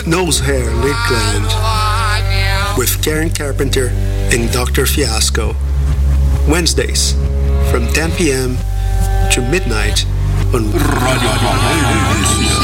Nose Hair Lid Gland with Karen Carpenter and Dr. Fiasco. Wednesdays from 10 p.m. to midnight on Radio